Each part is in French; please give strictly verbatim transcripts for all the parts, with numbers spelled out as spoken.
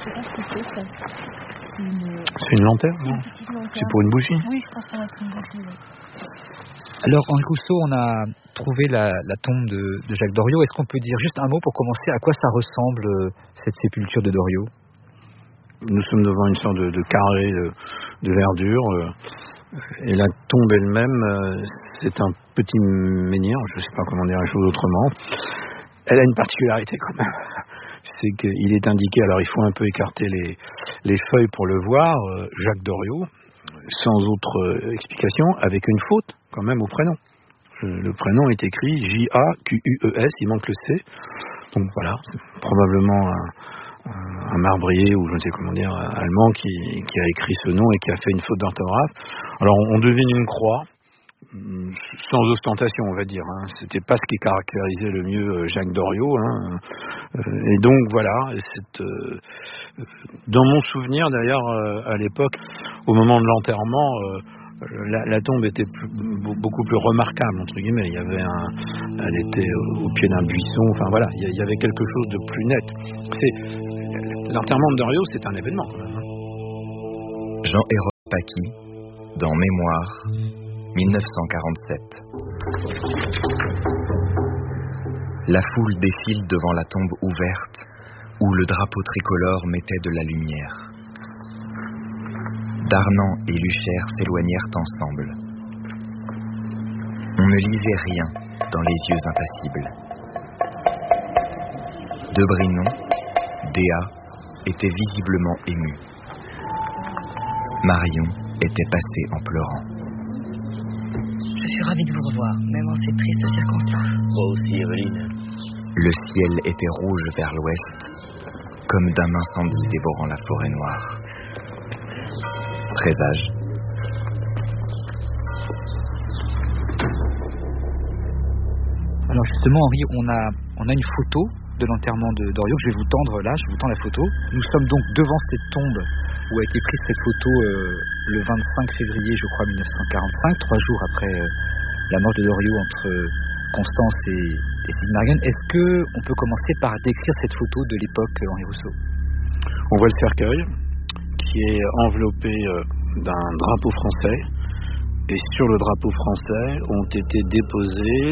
sais pas ce que c'est, ça. C'est une... C'est une lanterne, non? C'est pour une bougie? Oui, je pense que ça va être une bougie, oui. Alors, Henri Rousseau, on a trouvé la, la tombe de, de Jacques Doriot. Est-ce qu'on peut dire juste un mot pour commencer? À quoi ça ressemble, euh, cette sépulture de Doriot? Nous sommes devant une sorte de, de carré de, de verdure. Euh, et la tombe elle-même, euh, c'est un petit menhir. Je ne sais pas comment dire la chose autrement. Elle a une particularité quand même. C'est qu'il est indiqué, alors il faut un peu écarter les, les feuilles pour le voir, euh, Jacques Doriot, sans autre euh, explication, avec une faute quand même au prénom. Euh, le prénom est écrit J A Q U E S, il manque le C. Donc voilà, c'est probablement un, un, un marbrier ou je ne sais comment dire, un allemand qui, qui a écrit ce nom et qui a fait une faute d'orthographe. Alors on, on devine une croix, sans ostentation on va dire, hein. C'était pas ce qui caractérisait le mieux Jacques Doriot, hein. Et donc voilà, c'est, euh, dans mon souvenir d'ailleurs euh, à l'époque, au moment de l'enterrement, euh, la, la tombe était plus, beaucoup plus remarquable entre guillemets. Il y avait un, elle était au, au pied d'un buisson, enfin voilà, il y avait quelque chose de plus net. C'est, l'enterrement de Doriot, c'est un événement quand même, hein. Jean-Hérode Paqui, dans Mémoire, dix-neuf cent quarante-sept. La foule défile devant la tombe ouverte où le drapeau tricolore mettait de la lumière. Darnan et Luchère s'éloignèrent ensemble. On ne lisait rien dans les yeux impassibles. De Brinon, Déa, était visiblement ému. Marion était passée en pleurant. Je suis ravie de vous revoir, même en ces tristes circonstances. Moi aussi, Evelyne. Le ciel était rouge vers l'ouest, comme d'un incendie dévorant la forêt noire. Présage. Alors justement, Henri, on a, on a une photo de l'enterrement de Doriot. Je vais vous tendre là, je vous tends la photo. Nous sommes donc devant cette tombe où a été prise cette photo euh, le vingt-cinq février, je crois, dix-neuf cent quarante-cinq, trois jours après euh, la mort de Doriot entre euh, Constance et, et Sigmaringen. Est-ce que on peut commencer par décrire cette photo de l'époque, euh, Henri Rousseau? On voit le cercueil qui est enveloppé euh, d'un drapeau français, et sur le drapeau français ont été déposés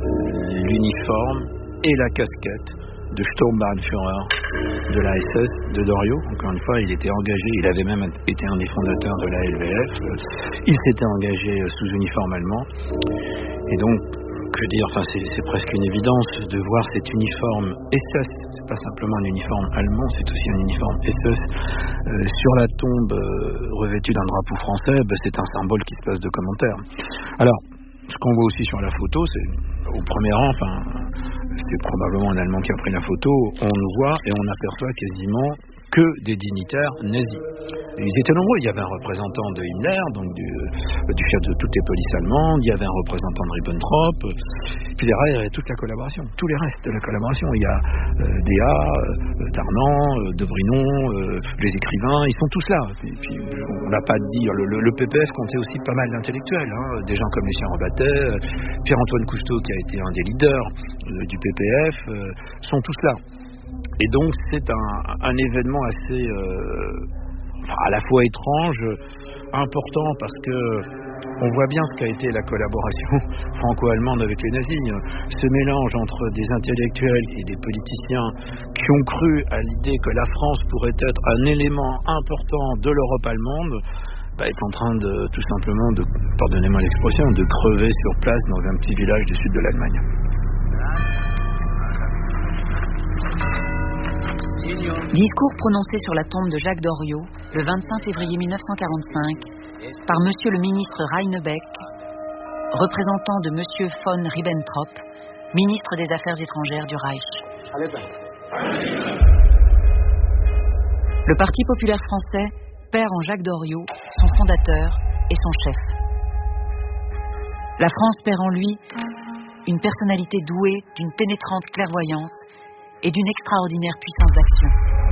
l'uniforme et la casquette de Sturmbannführer de la S S de Doriot. Encore une fois, il était engagé, il avait même été un des fondateurs de la L V F, il s'était engagé sous uniforme allemand, et donc, que dire, enfin c'est, c'est presque une évidence de voir cet uniforme S S, c'est pas simplement un uniforme allemand, c'est aussi un uniforme S S, euh, sur la tombe euh, revêtue d'un drapeau français, ben, c'est un symbole qui se passe de commentaires. Alors, ce qu'on voit aussi sur la photo, c'est au premier rang, enfin, c'est probablement un Allemand qui a pris la photo, on nous voit et on aperçoit quasiment que des dignitaires nazis. Et ils étaient nombreux, il y avait un représentant de Himmler, donc du, du chef de toutes les polices allemandes, il y avait un représentant de Ribbentrop, puis derrière il y avait toute la collaboration, tous les restes de la collaboration. Il y a euh, Déa, euh, Darnan, euh, De Brinon, euh, les écrivains, ils sont tous là. Et puis on n'a pas à dire, le, le, le P P F comptait aussi pas mal d'intellectuels, hein, des gens comme Lucien Rebattet, euh, Pierre-Antoine Cousteau qui a été un des leaders euh, du P P F, euh, sont tous là. Et donc c'est un, un événement assez euh, à la fois étrange, important, parce que on voit bien ce qu'a été la collaboration franco-allemande avec les nazis. Ce mélange entre des intellectuels et des politiciens qui ont cru à l'idée que la France pourrait être un élément important de l'Europe allemande, bah, est en train de, tout simplement, de, pardonnez-moi l'expression, de crever sur place dans un petit village du sud de l'Allemagne. Discours prononcé sur la tombe de Jacques Doriot le vingt-cinq février mille neuf cent quarante-cinq par Monsieur le ministre Reinebeck, représentant de Monsieur von Ribbentrop, ministre des Affaires étrangères du Reich. Le Parti populaire français perd en Jacques Doriot son fondateur et son chef. La France perd en lui une personnalité douée d'une pénétrante clairvoyance et d'une extraordinaire puissance d'action.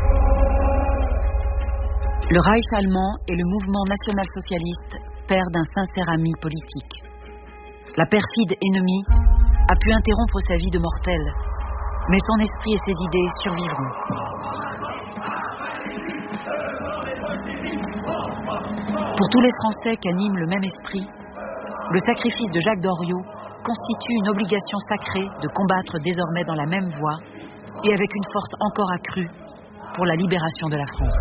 Le Reich allemand et le mouvement national-socialiste perdent un sincère ami politique. La perfide ennemie a pu interrompre sa vie de mortel, mais son esprit et ses idées survivront. Pour tous les Français qu'anime le même esprit, le sacrifice de Jacques Doriot constitue une obligation sacrée de combattre désormais dans la même voie et avec une force encore accrue pour la libération de la France.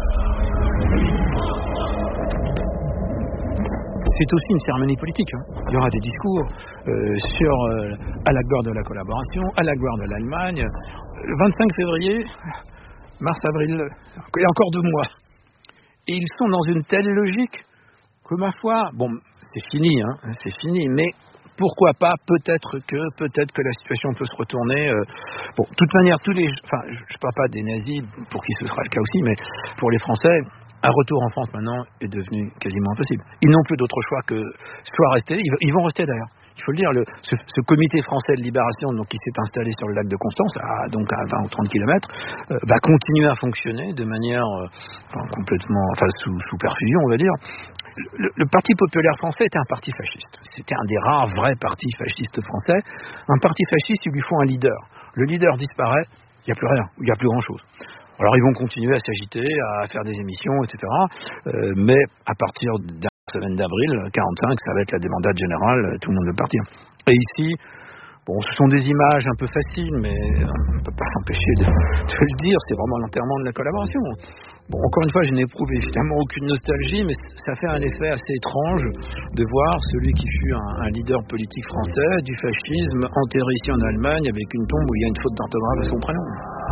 C'est aussi une cérémonie politique. Hein. Il y aura des discours euh, sur euh, à la gloire de la collaboration, à la gloire de l'Allemagne. Le vingt-cinq février, mars, avril, il y a encore deux mois. Et ils sont dans une telle logique que, ma foi, bon, c'est fini, hein, c'est fini, mais pourquoi pas, peut-être que, peut-être que la situation peut se retourner. Euh, bon, de toute manière, tous les, enfin, je ne parle pas des nazis, pour qui ce sera le cas aussi, mais pour les Français, un retour en France maintenant est devenu quasiment impossible. Ils n'ont plus d'autre choix que soit rester, ils vont rester d'ailleurs. Il faut le dire, le, ce, ce comité français de libération donc, qui s'est installé sur le lac de Constance, à, donc à vingt ou trente kilomètres, euh, va continuer à fonctionner de manière euh, enfin, complètement, enfin sous, sous perfusion, on va dire. Le, le Parti populaire français était un parti fasciste. C'était un des rares vrais partis fascistes français. Un parti fasciste, il lui faut un leader. Le leader disparaît, il n'y a plus rien, il n'y a plus grand-chose. Alors ils vont continuer à s'agiter, à faire des émissions, et cetera. Euh, mais à partir de la semaine d'avril quarante-cinq, ça va être la débandade générale, tout le monde veut partir. Et ici, bon, ce sont des images un peu faciles, mais on ne peut pas s'empêcher de, de le dire, c'est vraiment l'enterrement de la collaboration. Bon, encore une fois, je n'éprouve évidemment aucune nostalgie, mais ça fait un effet assez étrange de voir celui qui fut un, un leader politique français du fascisme enterré ici en Allemagne avec une tombe où il y a une faute d'orthographe à son prénom.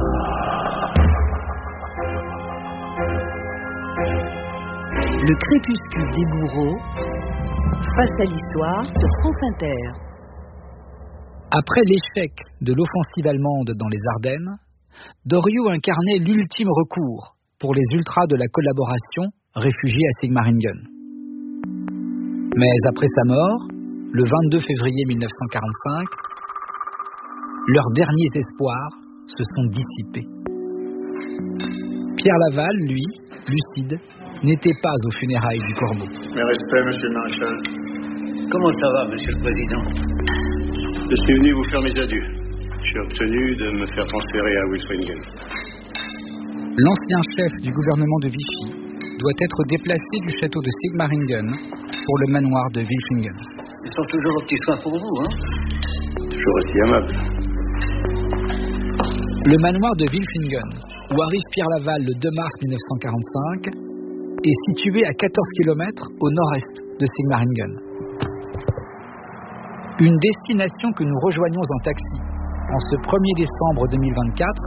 Le crépuscule des bourreaux, face à l'histoire sur France Inter. Après l'échec de l'offensive allemande dans les Ardennes, Doriot incarnait l'ultime recours pour les ultras de la collaboration réfugiés à Sigmaringen. Mais après sa mort, le vingt-deux février mille neuf cent quarante-cinq, leurs derniers espoirs se sont dissipés. Pierre Laval, lui, lucide, n'était pas aux funérailles du Corbeau. Mes respects, monsieur le maréchal. Comment ça va, monsieur le président? Je suis venu vous faire mes adieux. J'ai obtenu de me faire transférer à Wilsringen. L'ancien chef du gouvernement de Vichy doit être déplacé du château de Sigmaringen pour le manoir de Wilfingen. Ils sont toujours au petit soin pour vous, hein? Toujours aussi aimable. Le manoir de Wilfingen, où arrive Pierre Laval le deux mars mille neuf cent quarante-cinq, est situé à quatorze kilomètres au nord-est de Sigmaringen. Une destination que nous rejoignons en taxi en ce premier décembre deux mille vingt-quatre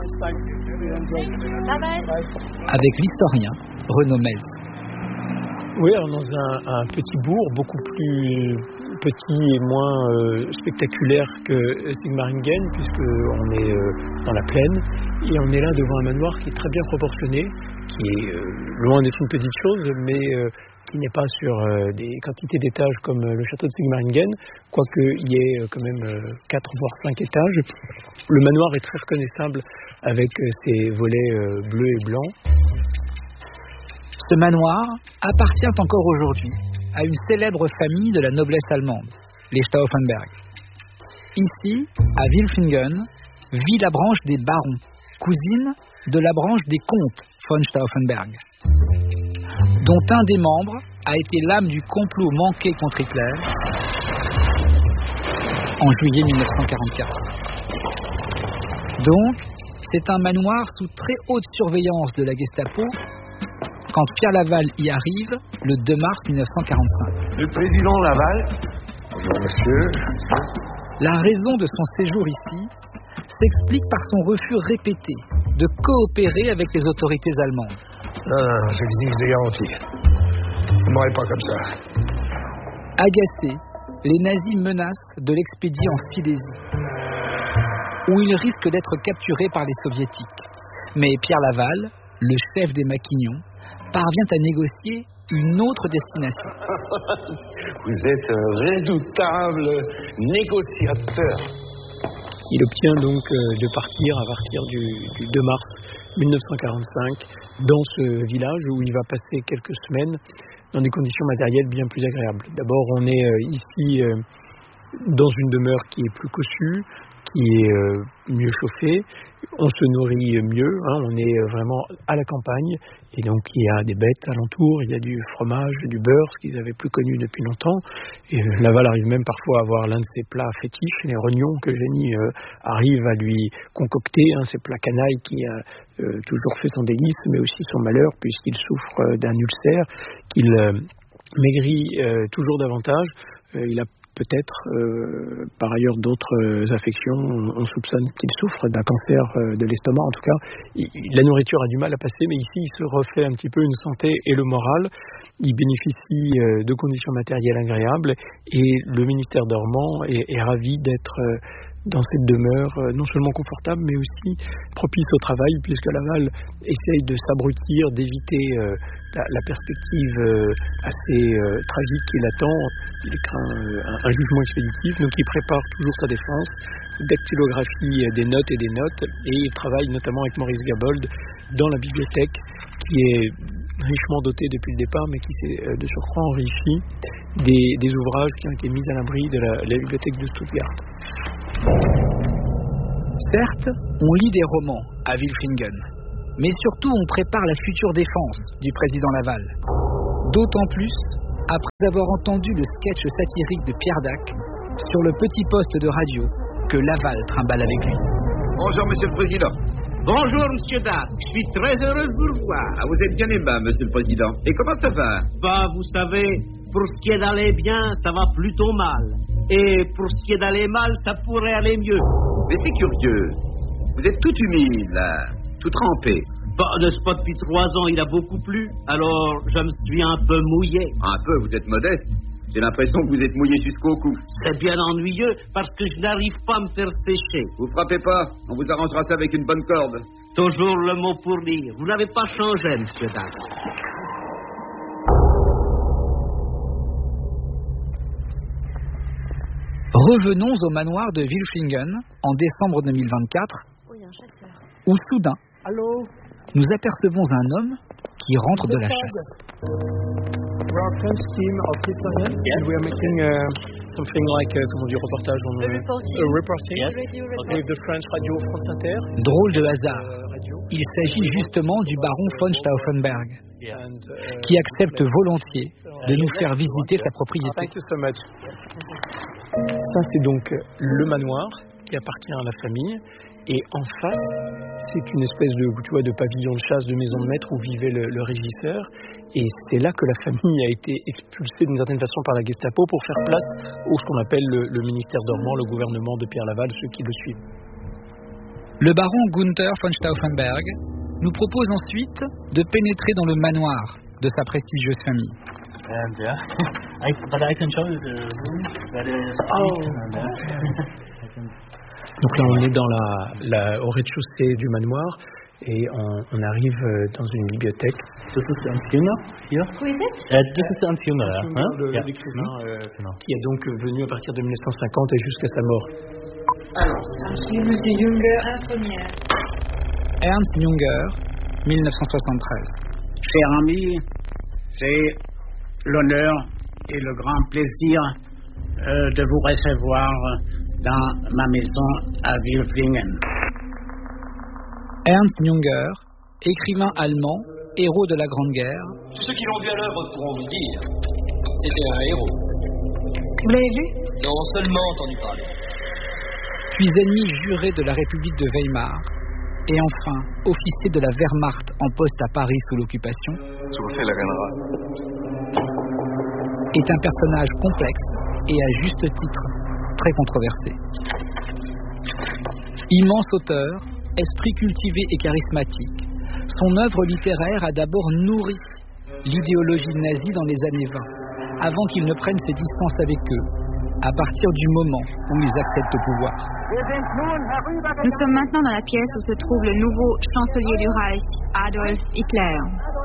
avec l'historien Renaud Mels. Oui, alors dans un, un petit bourg beaucoup plus petit et moins euh, spectaculaire que Sigmaringen, puisqu'on est euh, dans la plaine et on est là devant un manoir qui est très bien proportionné, qui est euh, loin d'être une petite chose, mais euh, qui n'est pas sur euh, des quantités d'étages comme euh, le château de Sigmaringen, quoique il y ait euh, quand même euh, quatre voire cinq étages. Le manoir est très reconnaissable avec euh, ses volets euh, bleus et blancs. Ce manoir appartient encore aujourd'hui à une célèbre famille de la noblesse allemande, les Stauffenberg. Ici, à Wilfingen, vit la branche des barons, cousine de la branche des comtes von Stauffenberg, dont un des membres a été l'âme du complot manqué contre Hitler en juillet mille neuf cent quarante-quatre. Donc, c'est un manoir sous très haute surveillance de la Gestapo quand Pierre Laval y arrive le deux mars mille neuf cent quarante-cinq. Le président Laval. Bonjour monsieur. La raison de son séjour ici s'explique par son refus répété de coopérer avec les autorités allemandes. Non, non, non, j'exige des garanties. Vous m'aurez pas comme ça. Agacés, les nazis menacent de l'expédier en Silésie, où il risque d'être capturé par les soviétiques. Mais Pierre Laval, le chef des maquignons, parvient à négocier une autre destination. Vous êtes un redoutable négociateur. Il obtient donc de partir à partir du, du deux mars mille neuf cent quarante-cinq dans ce village où il va passer quelques semaines dans des conditions matérielles bien plus agréables. D'abord, on est ici dans une demeure qui est plus cossue, qui est euh, mieux chauffé, on se nourrit mieux, hein, on est vraiment à la campagne, et donc il y a des bêtes alentour, il y a du fromage, du beurre, ce qu'ils n'avaient plus connu depuis longtemps, et euh, Laval arrive même parfois à avoir l'un de ses plats fétiches, les rognons que Jenny euh, arrive à lui concocter, hein, ces plats canailles qui a euh, toujours fait son délice, mais aussi son malheur, puisqu'il souffre euh, d'un ulcère, qu'il euh, maigrit euh, toujours davantage, euh, il a peut-être euh, par ailleurs d'autres euh, affections. On, on soupçonne qu'il souffre d'un cancer euh, de l'estomac. En tout cas, il, la nourriture a du mal à passer, mais ici, il se refait un petit peu une santé et le moral. Il bénéficie euh, de conditions matérielles agréables et le ministère dormant est, est ravi d'être euh, dans cette demeure euh, non seulement confortable, mais aussi propice au travail, puisque Laval essaye de s'abrutir, d'éviter euh, la, la perspective euh, assez euh, tragique qui l'attend. Il craint euh, un, un jugement expéditif, donc il prépare toujours sa défense, dactylographie des notes et des notes, et il travaille notamment avec Maurice Gabold dans la bibliothèque, qui est richement dotée depuis le départ, mais qui s'est euh, de surcroît enrichie des, des ouvrages qui ont été mis à l'abri de la, la bibliothèque de Stuttgart. Certes, on lit des romans à Wilflingen, mais surtout on prépare la future défense du président Laval. D'autant plus après avoir entendu le sketch satirique de Pierre Dac sur le petit poste de radio que Laval trimballe avec lui. Bonjour, Monsieur le Président. Bonjour, Monsieur Dac. Je suis très heureux de vous revoir. Ah, vous êtes bien aimable, Monsieur le Président. Et comment ça va? Bah, vous savez, pour ce qui est d'aller bien, ça va plutôt mal. Et pour ce qui est d'aller mal, ça pourrait aller mieux. Mais c'est curieux. Vous êtes tout humide, là. Tout trempé. Bah, n'est-ce pas, depuis trois ans, il a beaucoup plu. Alors, je me suis un peu mouillé. Un peu, vous êtes modeste. J'ai l'impression que vous êtes mouillé jusqu'au cou. C'est bien ennuyeux, parce que je n'arrive pas à me faire sécher. Vous frappez pas. On vous arrangera ça avec une bonne corde. Toujours le mot pour dire. Vous n'avez pas changé, Monsieur Dac. Revenons au manoir de Wilflingen en décembre deux mille vingt-quatre, où soudain, Allô? nous apercevons un homme qui rentre de la chasse. We are a French team of historians, yes. And we are making uh, something like uh, comment dire, reportage on uh, reporting, uh, reporting yes. Okay. With the French radio France Inter. Drôle de hasard. Il s'agit justement du baron von Stauffenberg, and, uh, qui accepte volontiers de nous faire visiter sa propriété. Thank you so much. Ça, c'est donc le manoir qui appartient à la famille. Et en face, c'est une espèce de, tu vois, de pavillon de chasse, de maison de maître où vivait le, le régisseur. Et c'est là que la famille a été expulsée d'une certaine façon par la Gestapo pour faire place au ce qu'on appelle le, le ministère dormant, le gouvernement de Pierre Laval, ceux qui le suivent. Le baron Gunther von Stauffenberg nous propose ensuite de pénétrer dans le manoir de sa prestigieuse famille. And yeah, I, but I can show you the room that is oh. and, uh, Donc là, on est dans la, la, au rez-de-chaussée du manoir et on, on arrive dans une bibliothèque. This is Ernst Jünger here. Who is it? Uh, this is Ernst Jünger, Ernst Jünger, huh? le, yeah. l'écrivain euh, no. qui est donc venu à partir de dix-neuf cent cinquante et jusqu'à sa mort. Alors, c'est Monsieur Jünger, infirmière. Ernst Jünger, dix-neuf cent soixante-treize. Cher ami, j'ai l'honneur et le grand plaisir euh, de vous recevoir dans ma maison à Wilflingen. Ernst Jünger, écrivain allemand, héros de la Grande Guerre. Tous ceux qui l'ont vu à l'œuvre pourront vous dire, c'était un héros. Vous l'avez vu? Non, seulement entendu parler. Puis ennemi juré de la République de Weimar, et enfin officier de la Wehrmacht en poste à Paris sous l'occupation, est un personnage complexe et à juste titre très controversé. Immense auteur, esprit cultivé et charismatique, son œuvre littéraire a d'abord nourri l'idéologie nazie dans les années vingt, avant qu'il ne prenne ses distances avec eux, à partir du moment où ils accèdent au pouvoir. Nous sommes maintenant dans la pièce où se trouve le nouveau chancelier du Reich, Adolf Hitler.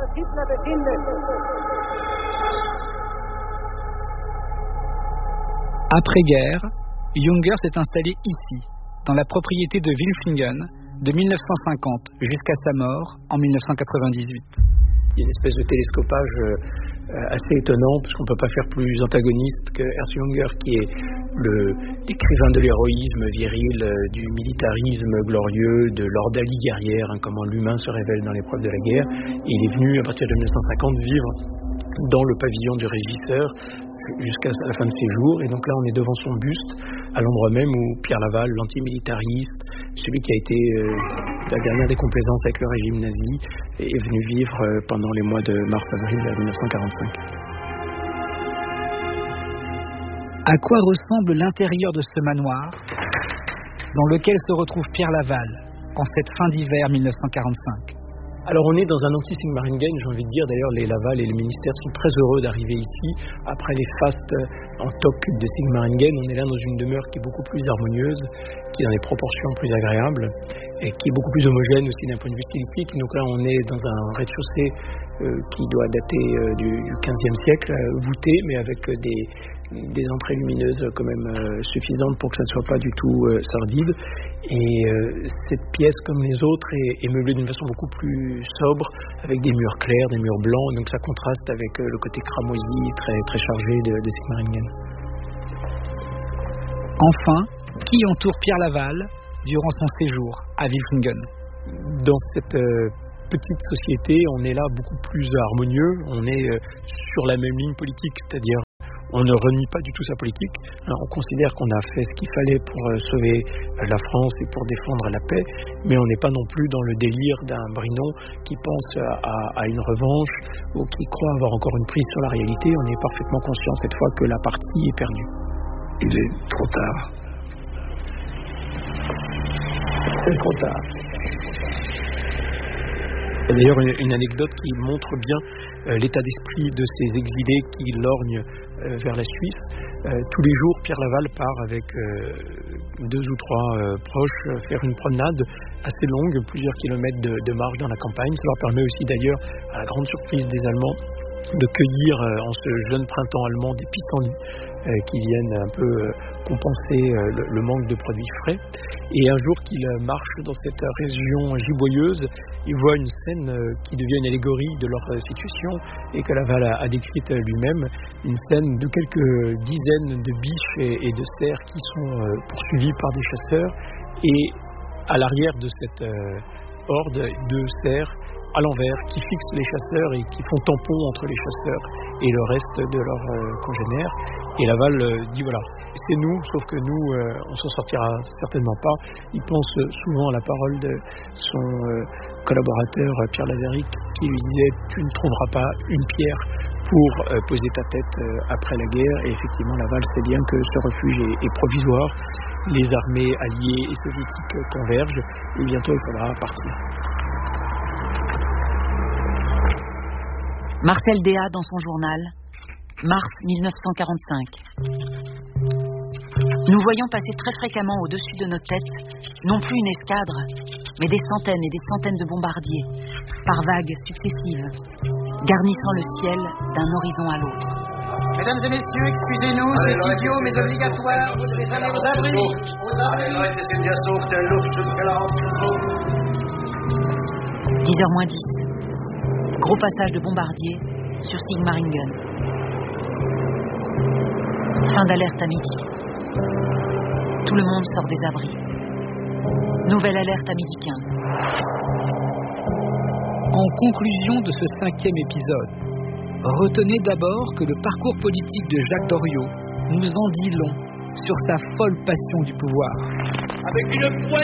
Après-guerre, Jünger s'est installé ici, dans la propriété de Wilflingen, de dix-neuf cent cinquante jusqu'à sa mort en dix-neuf cent quatre-vingt-dix-huit. Il y a une espèce de télescopage euh, assez étonnant, parce qu'on ne peut pas faire plus antagoniste que Ernst Junger, qui est le, l'écrivain de l'héroïsme viril, euh, du militarisme glorieux, de l'ordalie guerrière, hein, comment l'humain se révèle dans l'épreuve de la guerre. Et il est venu, à partir de dix-neuf cent cinquante, vivre dans le pavillon du régisseur jusqu'à la fin de ses jours. Et donc là, on est devant son buste, à l'endroit même où Pierre Laval, l'antimilitariste, celui qui a été euh, la dernière des complaisances avec le régime nazi, est venu vivre euh, pendant les mois de mars-avril dix-neuf cent quarante-cinq. À quoi ressemble l'intérieur de ce manoir dans lequel se retrouve Pierre Laval en cette fin d'hiver dix-neuf cent quarante-cinq? Alors on est dans un anti-Sigmaringen, j'ai envie de dire, d'ailleurs les Laval et les ministères sont très heureux d'arriver ici, après les fastes en toc de Sigmaringen. On est là dans une demeure qui est beaucoup plus harmonieuse, qui est dans des proportions plus agréables, et qui est beaucoup plus homogène aussi d'un point de vue stylistique. Donc là on est dans un rez-de-chaussée euh, qui doit dater euh, du, du quinzième siècle, euh, voûté, mais avec euh, des... des entrées lumineuses quand même euh, suffisantes pour que ça ne soit pas du tout euh, sordide. Et euh, cette pièce, comme les autres, est, est meublée d'une façon beaucoup plus sobre, avec des murs clairs, des murs blancs, donc ça contraste avec euh, le côté cramoisi, très, très chargé de, de Sigmaringen. Enfin, qui entoure Pierre Laval durant son séjour à Wilflingen? Dans cette euh, petite société, on est là beaucoup plus harmonieux, on est euh, sur la même ligne politique, c'est-à-dire on ne renie pas du tout sa politique. Alors, on considère qu'on a fait ce qu'il fallait pour euh, sauver euh, la France et pour défendre la paix, mais on n'est pas non plus dans le délire d'un Brinon qui pense à, à, à une revanche ou qui croit avoir encore une prise sur la réalité. On est parfaitement conscient cette fois que la partie est perdue. Il est trop tard. C'est trop tard. Il y a d'ailleurs une, une anecdote qui montre bien euh, l'état d'esprit de ces exilés qui lorgnent euh, vers la Suisse. Euh, tous les jours, Pierre Laval part avec euh, deux ou trois euh, proches euh, faire une promenade assez longue, plusieurs kilomètres de, de marche dans la campagne. Ça leur permet aussi d'ailleurs, à la grande surprise des Allemands, de cueillir euh, en ce jeune printemps allemand des pissenlits euh, qui viennent un peu euh, compenser euh, le, le manque de produits frais. Et un jour qu'il euh, marche dans cette région giboyeuse, il voit une scène euh, qui devient une allégorie de leur euh, situation et que Laval a, a décrite euh, lui-même, une scène de quelques dizaines de biches et, et de cerfs qui sont euh, poursuivis par des chasseurs, et à l'arrière de cette euh, horde, deux cerfs à l'envers, qui fixent les chasseurs et qui font tampon entre les chasseurs et le reste de leurs euh, congénères. Et Laval euh, dit voilà, c'est nous, sauf que nous, euh, on s'en sortira certainement pas. Il pense souvent à la parole de son euh, collaborateur Pierre Laverie, qui lui disait tu ne trouveras pas une pierre pour euh, poser ta tête euh, après la guerre. Et effectivement, Laval sait bien que ce refuge est, est provisoire. Les armées alliées et soviétiques convergent et bientôt il faudra partir. Marcel Déat dans son journal, mars dix-neuf cent quarante-cinq. Nous voyons passer très fréquemment au-dessus de nos têtes, non plus une escadre, mais des centaines et des centaines de bombardiers, par vagues successives, garnissant le ciel d'un horizon à l'autre. Mesdames et messieurs, excusez-nous, c'est idiot mais obligatoire, vous devez aller aux abris. dix heures moins dix. Gros passage de bombardiers sur Sigmaringen. Fin d'alerte à midi. Tout le monde sort des abris. Nouvelle alerte à midi quinze. En conclusion de ce cinquième épisode, retenez d'abord que le parcours politique de Jacques Doriot nous en dit long sur sa folle passion du pouvoir. Avec une